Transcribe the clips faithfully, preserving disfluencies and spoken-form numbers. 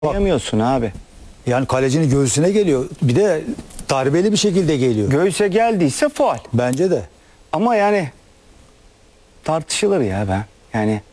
Yemiyorsun abi. Yani kalecinin göğsüne geliyor. Bir de darbeli bir şekilde geliyor. Göğüse geldiyse faul. Bence de. Ama yani tartışılır ya ben. Yani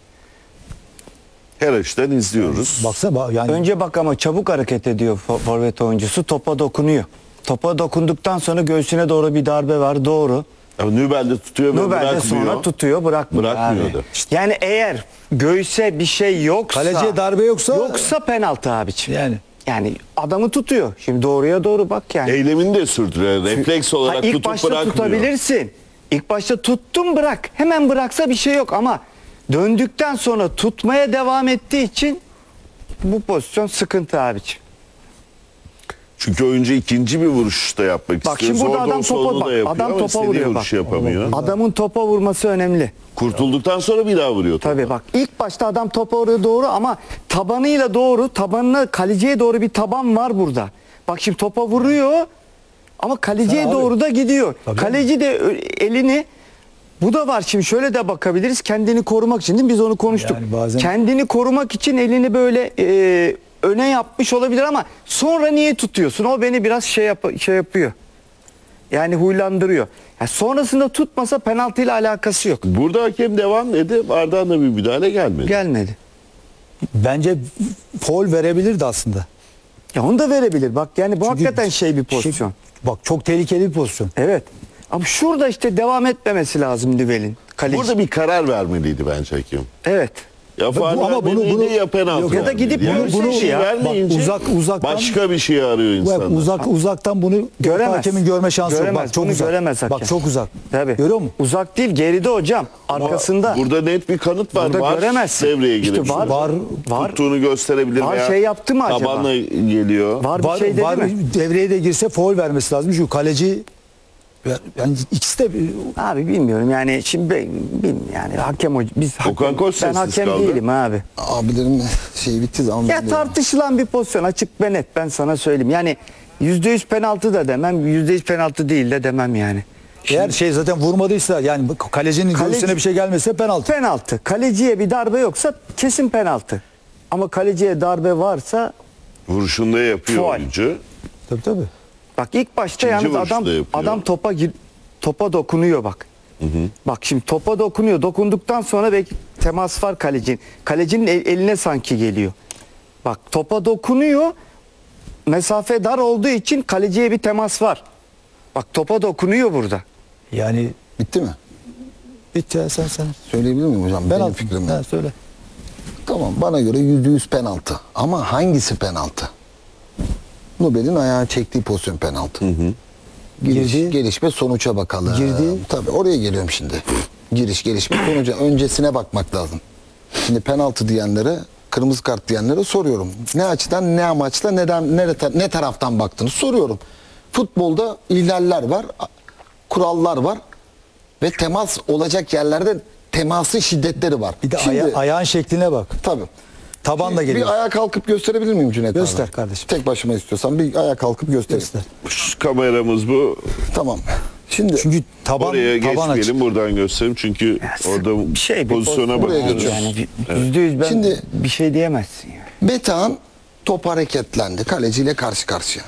Her açıdan izliyoruz. Baksana yani önce bak ama çabuk hareket ediyor fo- forvet oyuncusu. Topa dokunuyor. Topa dokunduktan sonra göğsüne doğru bir darbe var. Doğru. Ama Nübel de tutuyor ve Nobel de bırakmıyor. sonra tutuyor, bırakmıyor. Bırakmıyordu. Abi. Yani eğer göğüse bir şey yoksa, kaleciye darbe yoksa yoksa penaltı abiciğim. yani Yani adamı tutuyor. Şimdi doğruya doğru bak yani. Eylemini de sürdürüyor. Refleks olarak Ha, ilk tutup başta bırakmıyor. tutabilirsin. İlk başta tuttum bırak. Hemen bıraksa bir şey yok ama döndükten sonra tutmaya devam ettiği için bu pozisyon sıkıntı abiciğim. Çünkü oyuncu ikinci bir vuruş da yapmak Bak istiyor. şimdi burada Zor da adam olsa topa onu bak. da yapıyor Adam ama topa istediği vuruyor bak. vuruşu yapamıyor. Adamın topa vurması önemli. Kurtulduktan sonra bir daha vuruyor topa. Tabii bak ilk başta adam topa vuruyor doğru ama tabanıyla doğru, tabanına kaleciye doğru bir taban var burada. Bak şimdi topa vuruyor ama kaleciye Sen abi- doğru da gidiyor. Tabii. Kaleci de ö- elini bu da var şimdi şöyle de bakabiliriz kendini korumak için değil mi? Biz onu konuştuk. Yani bazen- Kendini korumak için elini böyle e, öne yapmış olabilir ama sonra niye tutuyorsun? O beni biraz şey yap şey yapıyor. Yani huylandırıyor. Yani sonrasında tutmasa penaltıyla alakası yok. Burada hakem devam dedi. Arda'dan da bir müdahale gelmedi. Gelmedi. bence faul verebilirdi aslında. Ya onu da verebilir. Bak yani bu Çünkü hakikaten şey bir pozisyon. Bak çok tehlikeli bir pozisyon. Evet. Ama şurada işte devam etmemesi lazım Nübel'in. Kaleci. Burada bir karar vermeliydi bence hakem. Evet. Ya faul Bu- ama bunu- vermeliydi bunu- ya penaltı Yok, ya da gidip vermeliydi. bunu- Yani bunu- bir şey ya, bak, vermeyince uzak- uzaktan- başka bir şey arıyor Bak, insanlar. uzak uzaktan bunu Göremez. hakemin görme şansı yok. Göremez, Bak çok bunu uzak. göremez hakem. Bak çok uzak. Tabii. Görüyor musun? Uzak değil, geride hocam. Arkasında. Burada net bir kanıt var. Burada var göremezsin. devreye İşte girip var. Var. Var. tuttuğunu gösterebilir Var, veya şey yaptı mı acaba? tabanla geliyor. Var bir Var, şey dedi var mi? devreye de girse faul vermesi lazım. Çünkü kaleci yani ikisi de Abi bilmiyorum yani şimdi ben- bilmiyorum yani hakem hoca biz Okan hakem, Koç ben sessiz hakem kaldı. değilim abi. Abilerin şey bitti zaman. Ya tartışılan bir pozisyon açık ve net ben sana söyleyeyim. Yani yüzde yüz penaltı da demem, yüzde yüz penaltı değil de demem yani. eğer şey zaten vurmadıysa yani kalecinin Kaleci- göğsüne bir şey gelmese penaltı. Penaltı. Kaleciye bir darbe yoksa kesin penaltı. Ama kaleciye darbe varsa Vuruşunda yapıyor Faul. oyuncu. Tabii tabii. bak ilk başta İkinci yalnız vuruşta adam yapıyor. adam topa gir, topa dokunuyor bak. Bak şimdi topa dokunuyor. Dokunduktan sonra belki temas var kalecinin. Kalecinin el- eline sanki geliyor. Bak topa dokunuyor. Mesafe dar olduğu için kaleciye bir temas var. Bak topa dokunuyor burada. Yani Bitti mi? bitti ya, sen sen. Söyleyebilir miyim hocam? Benim Penaltı. fikrim. Ha, söyle. Tamam, bana göre yüzde yüz penaltı. Ama hangisi penaltı? Nobel'in ayağı çektiği pozisyon penaltı. Giriş, Girdi. gelişme, sonuca bakalım. Girdi. Tabii oraya geliyorum şimdi. Giriş, gelişme, sonuca. Öncesine bakmak lazım. Şimdi penaltı diyenlere, kırmızı kart diyenlere soruyorum. Ne açıdan, ne amaçla, neden, nere, ne taraftan baktınız soruyorum. Futbolda ihlaller var, kurallar var ve temas olacak yerlerde teması şiddetleri var. Bir de Şimdi, aya- ayağın şekline bak. tabii. Taban da geliyor. Bir ayağa kalkıp gösterebilir miyim Cüneyt abi? Göster kardeşim. Tek başıma istiyorsan bir ayağa kalkıp göstereyim. Göster. Şu kameramız bu. Tamam. Şimdi Çünkü taban Oraya taban geçmeyelim, açık. buradan göstereyim çünkü orada Bir şey bir pozisyona pozisyon bakıyoruz. yani bir- yüzde yüz ben Şimdi- bir şey diyemezsin yani. Metehan top hareketlendi. Kaleciyle karşı karşıya.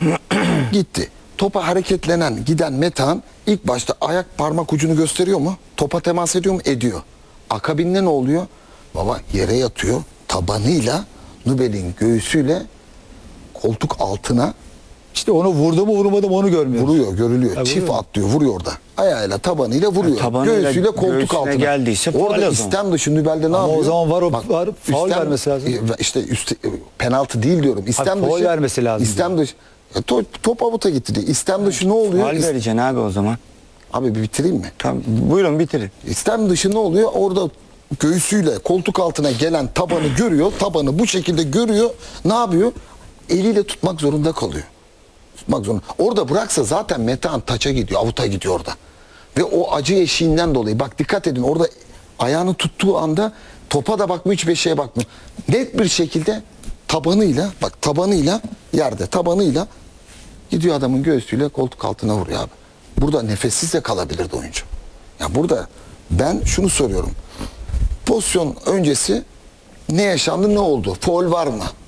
Gitti. Topa hareketlenen, giden Metehan ilk başta ayak parmak ucunu gösteriyor mu? Topa temas ediyor mu? Ediyor. Akabinde ne oluyor? Baba yere yatıyor. Tabanıyla Nubel'in göğsüyle koltuk altına İşte onu vurdu mu vurmadı mı onu görmüyoruz. vuruyor, görülüyor. Ha, Çift vuruyor. atlıyor, vuruyor orada. Ayağıyla, tabanıyla vuruyor. Ha, tabanıyla göğsüyle koltuk göğsüne altına. geldiyse faul o orada zaman. istem dışı Nübel'de ne Ama o yapıyor? zaman var o- var, faul üstem- vermesi lazım. e, İşte üst, e, penaltı değil diyorum. İstem faul dışı. vermesi lazım İstem dışı. E, top, top avuta gitti diye. İstem dışı ne oluyor? Faul İst- vereceksin abi o zaman. Abi bir bitireyim mi? Tamam, buyurun bitirin. İstem dışı ne oluyor? Orada göğsüyle koltuk altına gelen tabanı görüyor. Tabanı bu şekilde görüyor. Ne yapıyor? Eliyle tutmak zorunda kalıyor. Tutmak zorunda. Orada bıraksa zaten Metehan taça gidiyor. Avuta gidiyor orada. Ve o acı eşiğinden dolayı. Bak dikkat edin. Orada ayağını tuttuğu anda topa da bakmıyor. Hiçbir şeye bakmıyor. Net bir şekilde tabanıyla bak tabanıyla yerde tabanıyla gidiyor adamın göğsüyle koltuk altına vuruyor abi. Burada nefessiz de kalabilirdi oyuncu. Ya burada ben şunu soruyorum. Pozisyon öncesi ne yaşandı, ne oldu? Faul var mı?